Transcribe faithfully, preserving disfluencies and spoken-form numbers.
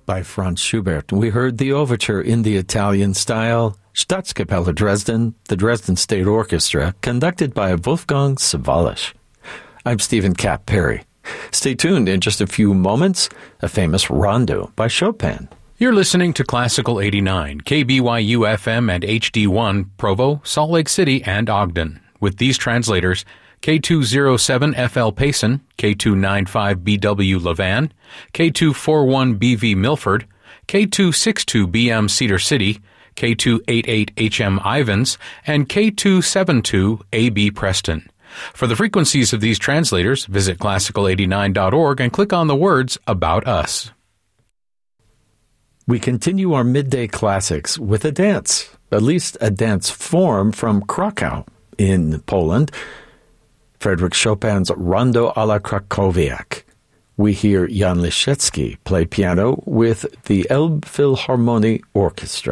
by Franz Schubert. We heard the overture in the Italian style, Staatskapelle Dresden, the Dresden State Orchestra, conducted by Wolfgang Sawallisch. I'm Stephen Kapp Perry. Stay tuned. In just a few moments, a famous rondo by Chopin. You're listening to Classical eighty-nine, K B Y U F M and H D one, Provo, Salt Lake City, and Ogden. With these translators, K two oh seven F L Payson, K two ninety-five B W Levan, K two forty-one B V Milford, K two sixty-two B M Cedar City, K two eighty-eight H M Ivans, and K two seventy-two A B Preston. For the frequencies of these translators, visit classical eighty-nine dot org and click on the words About Us. We continue our midday classics with a dance, at least a dance form from Krakow in Poland, Frédéric Chopin's Rondo à la Krakowiak. We hear Jan Liszewski play piano with the Elbphilharmonie Orchestra.